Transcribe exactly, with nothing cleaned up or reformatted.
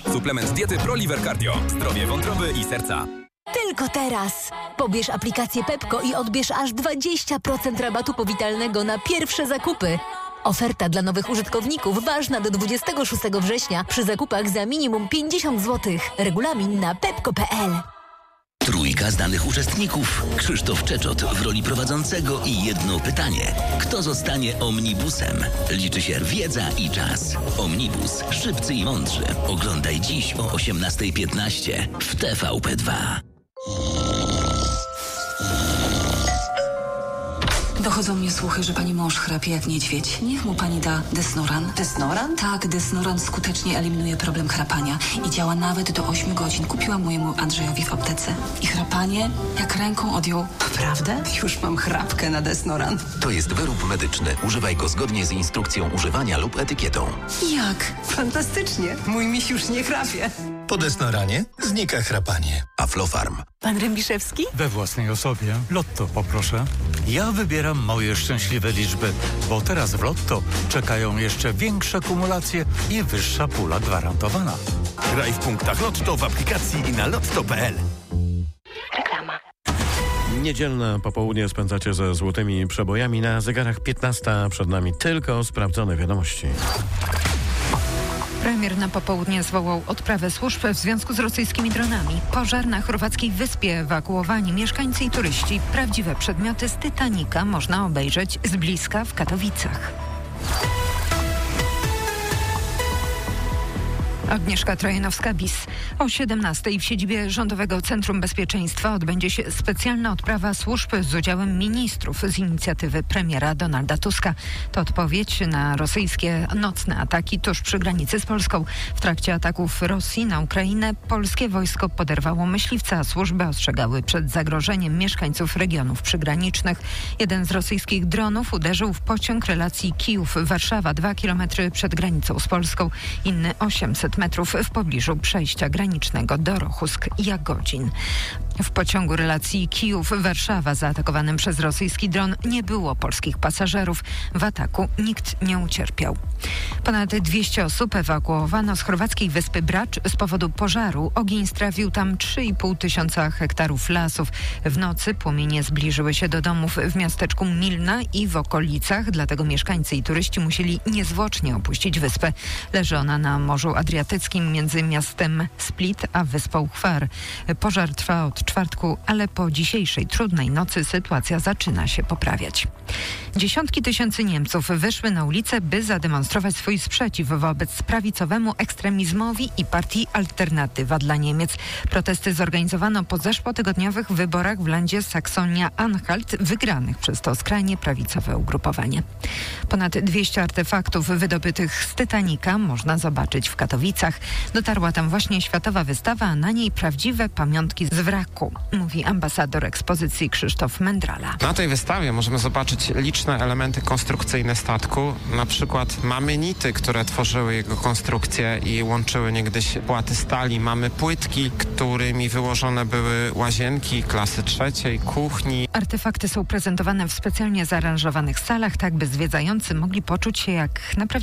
Suplement diety ProLiver Cardio. Zdrowie wątroby i serca. Tylko teraz. Pobierz aplikację Pepko i odbierz aż dwadzieścia procent rabatu powitalnego na pierwsze zakupy. Oferta dla nowych użytkowników ważna do dwudziestego szóstego września przy zakupach za minimum pięćdziesiąt złotych. Regulamin na pepko kropka p l. Trójka znanych uczestników. Krzysztof Czeczot w roli prowadzącego i jedno pytanie. Kto zostanie omnibusem? Liczy się wiedza i czas. Omnibus. Szybcy i mądrzy. Oglądaj dziś o osiemnasta piętnaście w T V P dwa. Dochodzą mnie słuchy, że pani mąż chrapie jak niedźwiedź. Niech mu pani da Desnoran. Desnoran? Tak, Desnoran skutecznie eliminuje problem chrapania i działa nawet do ośmiu godzin. Kupiłam mojemu Andrzejowi w aptece. I chrapanie jak ręką odjął. Naprawdę? Już mam chrapkę na Desnoran. To jest wyrób medyczny. Używaj go zgodnie z instrukcją używania lub etykietą. Jak? Fantastycznie. Mój miś już nie chrapie. Po Desnoranie znika chrapanie. Aflofarm. Pan Rębiszewski? We własnej osobie. Lotto poproszę. Ja wybieram moje szczęśliwe liczby, bo teraz w Lotto czekają jeszcze większe kumulacje i wyższa pula gwarantowana. Graj w punktach Lotto w aplikacji i na lotto kropka p l. Reklama. Niedzielne popołudnie spędzacie ze złotymi przebojami. Na zegarach piętnasta, przed nami tylko sprawdzone wiadomości. Premier na popołudnie zwołał odprawę służb w związku z rosyjskimi dronami. Pożar na chorwackiej wyspie, ewakuowani mieszkańcy i turyści. Prawdziwe przedmioty z Titanica można obejrzeć z bliska w Katowicach. Agnieszka Trojanowska-Bis. O siedemnastej w siedzibie Rządowego Centrum Bezpieczeństwa odbędzie się specjalna odprawa służb z udziałem ministrów z inicjatywy premiera Donalda Tuska. To odpowiedź na rosyjskie nocne ataki tuż przy granicy z Polską. W trakcie ataków Rosji na Ukrainę polskie wojsko poderwało myśliwca, a służby ostrzegały przed zagrożeniem mieszkańców regionów przygranicznych. Jeden z rosyjskich dronów uderzył w pociąg relacji Kijów-Warszawa, dwa kilometry przed granicą z Polską. Inny osiemset metrów w pobliżu przejścia granicznego do Rochusk-Jagodzin. W pociągu relacji Kijów-Warszawa zaatakowanym przez rosyjski dron nie było polskich pasażerów. W ataku nikt nie ucierpiał. Ponad dwieście osób ewakuowano z chorwackiej wyspy Brač z powodu pożaru. Ogień strawił tam trzy i pół tysiąca hektarów lasów. W nocy płomienie zbliżyły się do domów w miasteczku Milna i w okolicach, dlatego mieszkańcy i turyści musieli niezwłocznie opuścić wyspę. Leży ona na Morzu Adriatyckim między miastem Split a wyspą Hvar. Pożar trwa od czwartku, ale po dzisiejszej trudnej nocy sytuacja zaczyna się poprawiać. Dziesiątki tysięcy Niemców wyszły na ulicę, by zademonstrować swój sprzeciw wobec prawicowemu ekstremizmowi i partii Alternatywa dla Niemiec. Protesty zorganizowano po zeszłotygodniowych wyborach w landzie Saksonia-Anhalt, wygranych przez to skrajnie prawicowe ugrupowanie. Ponad dwieście artefaktów wydobytych z Titanica można zobaczyć w Katowicach. Dotarła tam właśnie światowa wystawa, a na niej prawdziwe pamiątki z wraku, mówi ambasador ekspozycji Krzysztof Mędrala. Na tej wystawie możemy zobaczyć liczne elementy konstrukcyjne statku. Na przykład mamy nity, które tworzyły jego konstrukcję i łączyły niegdyś płaty stali. Mamy płytki, którymi wyłożone były łazienki klasy trzeciej, kuchni. Artefakty są prezentowane w specjalnie zaaranżowanych salach, tak by zwiedzający mogli poczuć się jak naprawdę